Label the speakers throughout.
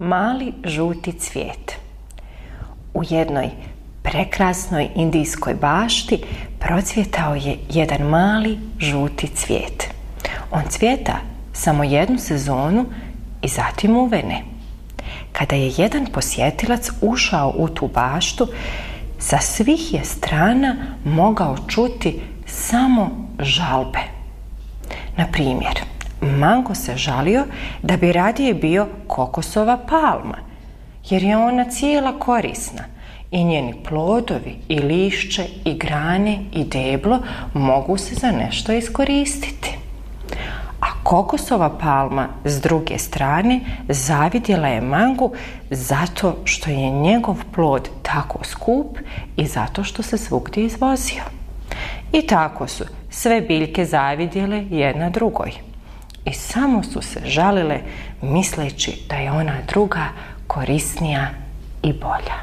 Speaker 1: Mali žuti cvijet. U jednoj prekrasnoj indijskoj bašti procvjetao je jedan mali žuti cvijet. On cvjeta samo jednu sezonu i zatim uvene. Kada je jedan posjetilac ušao u tu baštu, sa svih je strana mogao čuti samo žalbe. Na primjer, Mango se žalio da bi radije bio kokosova palma, jer je ona cijela korisna i njeni plodovi i lišće i grane i deblo mogu se za nešto iskoristiti. A kokosova palma s druge strane zavidjela je Mangu zato što je njegov plod tako skup i zato što se svugdje izvozio. I tako su sve biljke zavidjele jedna drugoj. I samo su se žalile misleći da je ona druga korisnija i bolja.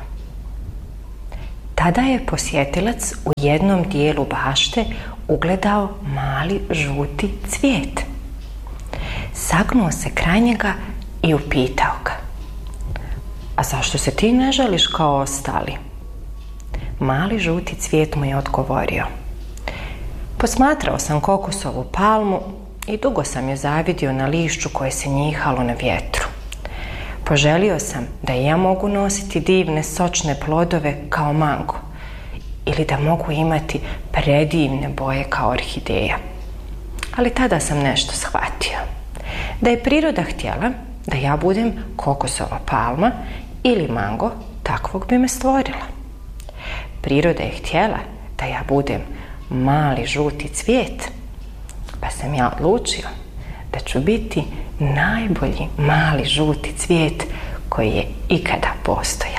Speaker 1: Tada je posjetilac u jednom dijelu bašte ugledao mali žuti cvijet. Sagnuo se kraj njega i upitao ga: "A zašto se ti ne žališ kao ostali?" Mali žuti cvijet mu je odgovorio: "Posmatrao sam kokosovu palmu i dugo sam je zavidio na lišću koje se njihalo na vjetru. Poželio sam da i ja mogu nositi divne sočne plodove kao mango ili da mogu imati predivne boje kao orhideja. Ali tada sam nešto shvatio. Da je priroda htjela da ja budem kokosova palma ili mango, takvog bi me stvorila. Priroda je htjela da ja budem mali žuti cvijet, pa sam ja odlučio da ću biti najbolji mali žuti cvijet koji je ikada postojao."